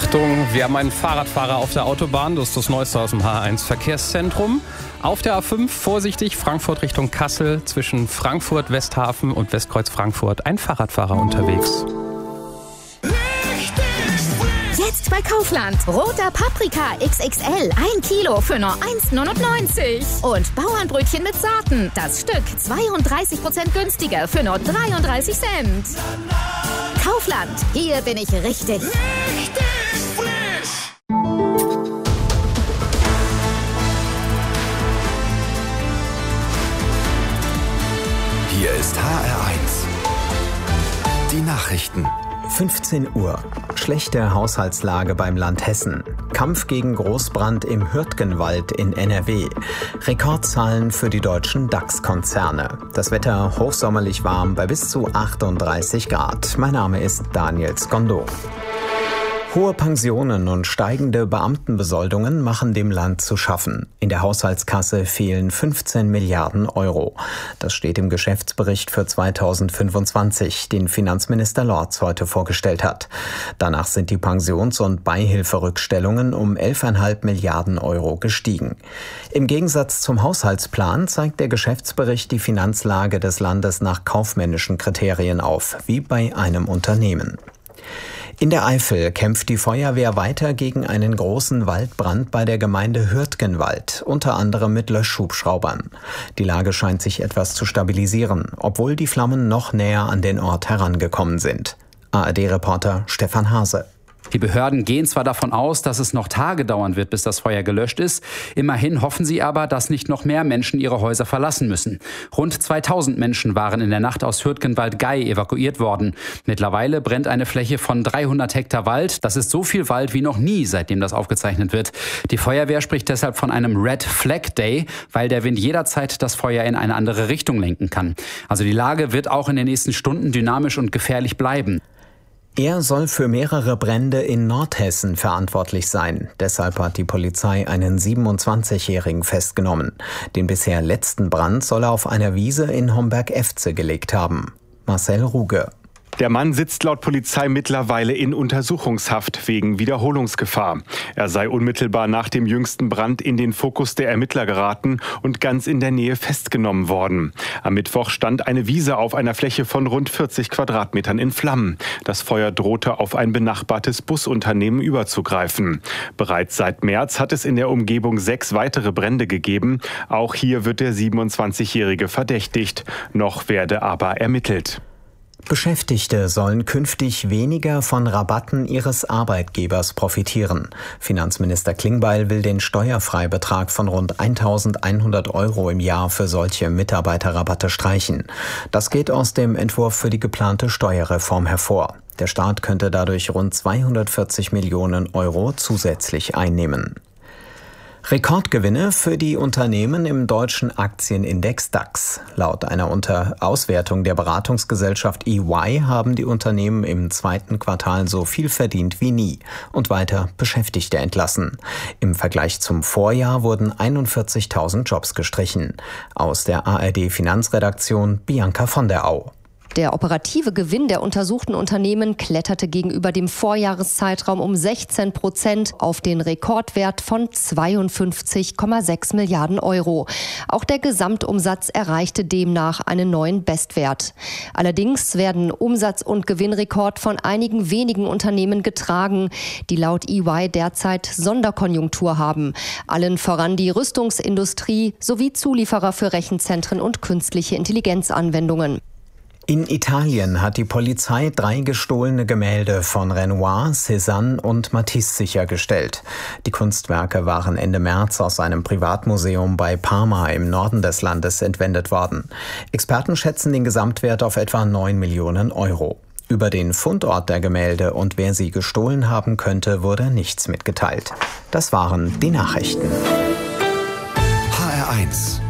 Achtung, wir haben einen Fahrradfahrer auf der Autobahn. Das ist das Neueste aus dem H1-Verkehrszentrum. Auf der A5 vorsichtig, Frankfurt Richtung Kassel, zwischen Frankfurt Westhafen und Westkreuz Frankfurt. Ein Fahrradfahrer unterwegs. Jetzt bei Kaufland. Roter Paprika XXL. 1 Kilo für nur 1,99. Und Bauernbrötchen mit Sorten. Das Stück 32% günstiger für nur 33 Cent. Kaufland. Hier bin ich richtig. Hier ist HR1. Die Nachrichten. 15 Uhr. Schlechte Haushaltslage beim Land Hessen. Kampf gegen Großbrand im Hürtgenwald in NRW. Rekordzahlen für die deutschen DAX-Konzerne. Das Wetter hochsommerlich warm bei bis zu 38 Grad. Mein Name ist Daniel Skondo. Hohe Pensionen und steigende Beamtenbesoldungen machen dem Land zu schaffen. In der Haushaltskasse fehlen 15 Milliarden Euro. Das steht im Geschäftsbericht für 2025, den Finanzminister Lorz heute vorgestellt hat. Danach sind die Pensions- und Beihilferückstellungen um 11,5 Milliarden Euro gestiegen. Im Gegensatz zum Haushaltsplan zeigt der Geschäftsbericht die Finanzlage des Landes nach kaufmännischen Kriterien auf, wie bei einem Unternehmen. In der Eifel kämpft die Feuerwehr weiter gegen einen großen Waldbrand bei der Gemeinde Hürtgenwald, unter anderem mit Löschhubschraubern. Die Lage scheint sich etwas zu stabilisieren, obwohl die Flammen noch näher an den Ort herangekommen sind. ARD-Reporter Stefan Hase. Die Behörden gehen zwar davon aus, dass es noch Tage dauern wird, bis das Feuer gelöscht ist. Immerhin hoffen sie aber, dass nicht noch mehr Menschen ihre Häuser verlassen müssen. Rund 2000 Menschen waren in der Nacht aus Hürtgenwald-Gey evakuiert worden. Mittlerweile brennt eine Fläche von 300 Hektar Wald. Das ist so viel Wald wie noch nie, seitdem das aufgezeichnet wird. Die Feuerwehr spricht deshalb von einem Red Flag Day, weil der Wind jederzeit das Feuer in eine andere Richtung lenken kann. Also die Lage wird auch in den nächsten Stunden dynamisch und gefährlich bleiben. Er soll für mehrere Brände in Nordhessen verantwortlich sein. Deshalb hat die Polizei einen 27-Jährigen festgenommen. Den bisher letzten Brand soll er auf einer Wiese in Homberg-Efze gelegt haben. Marcel Ruge. Der Mann sitzt laut Polizei mittlerweile in Untersuchungshaft wegen Wiederholungsgefahr. Er sei unmittelbar nach dem jüngsten Brand in den Fokus der Ermittler geraten und ganz in der Nähe festgenommen worden. Am Mittwoch stand eine Wiese auf einer Fläche von rund 40 Quadratmetern in Flammen. Das Feuer drohte auf ein benachbartes Busunternehmen überzugreifen. Bereits seit März hat es in der Umgebung 6 weitere Brände gegeben. Auch hier wird der 27-Jährige verdächtigt. Noch werde aber ermittelt. Beschäftigte sollen künftig weniger von Rabatten ihres Arbeitgebers profitieren. Finanzminister Klingbeil will den Steuerfreibetrag von rund 1.100 Euro im Jahr für solche Mitarbeiterrabatte streichen. Das geht aus dem Entwurf für die geplante Steuerreform hervor. Der Staat könnte dadurch rund 240 Millionen Euro zusätzlich einnehmen. Rekordgewinne für die Unternehmen im deutschen Aktienindex DAX. Laut einer Auswertung der Beratungsgesellschaft EY haben die Unternehmen im zweiten Quartal so viel verdient wie nie und weiter Beschäftigte entlassen. Im Vergleich zum Vorjahr wurden 41.000 Jobs gestrichen. Aus der ARD-Finanzredaktion Bianca von der Au. Der operative Gewinn der untersuchten Unternehmen kletterte gegenüber dem Vorjahreszeitraum um 16% auf den Rekordwert von 52,6 Milliarden Euro. Auch der Gesamtumsatz erreichte demnach einen neuen Bestwert. Allerdings werden Umsatz- und Gewinnrekord von einigen wenigen Unternehmen getragen, die laut EY derzeit Sonderkonjunktur haben. Allen voran die Rüstungsindustrie sowie Zulieferer für Rechenzentren und künstliche Intelligenzanwendungen. In Italien hat die Polizei 3 gestohlene Gemälde von Renoir, Cézanne und Matisse sichergestellt. Die Kunstwerke waren Ende März aus einem Privatmuseum bei Parma im Norden des Landes entwendet worden. Experten schätzen den Gesamtwert auf etwa 9 Millionen Euro. Über den Fundort der Gemälde und wer sie gestohlen haben könnte, wurde nichts mitgeteilt. Das waren die Nachrichten. HR1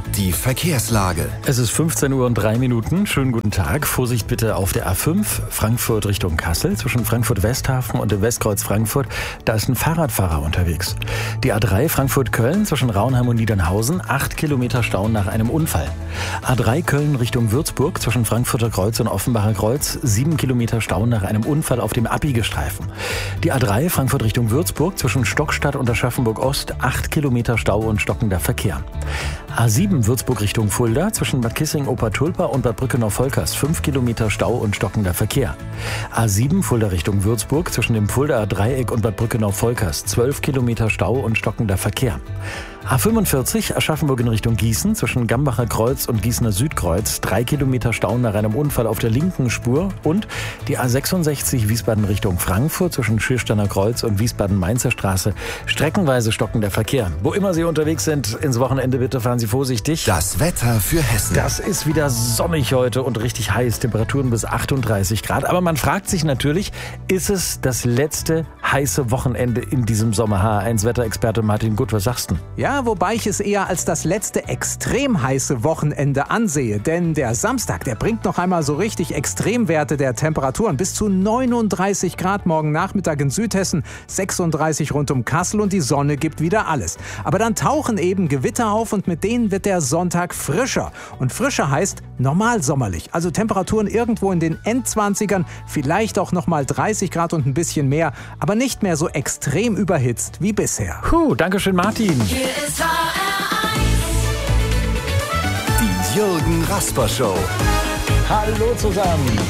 Die Verkehrslage. Es ist 15:03 Uhr. Schönen guten Tag. Vorsicht bitte auf der A5 Frankfurt Richtung Kassel zwischen Frankfurt-Westhafen und dem Westkreuz Frankfurt. Da ist ein Fahrradfahrer unterwegs. Die A3 Frankfurt-Köln zwischen Raunheim und Niedernhausen. 8 Kilometer Stau nach einem Unfall. A3 Köln Richtung Würzburg zwischen Frankfurter Kreuz und Offenbacher Kreuz. 7 Kilometer Stau nach einem Unfall auf dem Abbiegerstreifen. Die A3 Frankfurt Richtung Würzburg zwischen Stockstadt und Aschaffenburg Ost. 8 Kilometer Stau und stockender Verkehr. A7 Würzburg Richtung Fulda zwischen Bad Kissing-Obertulpa und Bad Brückenau-Volkers 5 Kilometer Stau und stockender Verkehr. A7 Fulda Richtung Würzburg zwischen dem Fuldaer Dreieck und Bad Brückenau-Volkers 12 Kilometer Stau und stockender Verkehr. A45 Aschaffenburg in Richtung Gießen zwischen Gambacher Kreuz und Gießener Südkreuz 3 Kilometer Stau nach einem Unfall auf der linken Spur und die A66 Wiesbaden Richtung Frankfurt zwischen Schirsteiner Kreuz und Wiesbaden-Mainzer Straße streckenweise stockender Verkehr. Wo immer Sie unterwegs sind, ins Wochenende bitte fahren Sie vorsichtig. Das Wetter für Hessen. Das ist wieder sonnig heute und richtig heiß, Temperaturen bis 38 Grad. Aber man fragt sich natürlich, ist es das letzte heiße Wochenende in diesem Sommer? H1-Wetterexperte Martin Gutt, was sagst du? Ja, wobei ich es eher als das letzte extrem heiße Wochenende ansehe. Denn der Samstag, der bringt noch einmal so richtig Extremwerte der Temperaturen. Bis zu 39 Grad morgen Nachmittag in Südhessen, 36 rund um Kassel und die Sonne gibt wieder alles. Aber dann tauchen eben Gewitter auf und mit denen wird der Sonntag frischer. Und frischer heißt normal sommerlich. Also Temperaturen irgendwo in den Endzwanzigern, vielleicht auch noch mal 30 Grad und ein bisschen mehr. Aber nicht mehr so extrem überhitzt wie bisher. Dankeschön Martin. Die Jürgen Rasper Show. Hallo zusammen.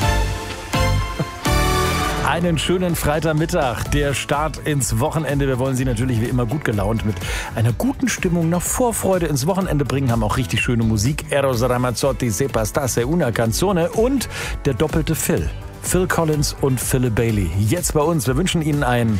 Einen schönen Freitagmittag, der Start ins Wochenende. Wir wollen Sie natürlich wie immer gut gelaunt mit einer guten Stimmung nach Vorfreude ins Wochenende bringen. Haben auch richtig schöne Musik. Eros Ramazzotti, Se bastasse una canzone und der doppelte Phil. Phil Collins und Philip Bailey. Jetzt bei uns. Wir wünschen Ihnen ein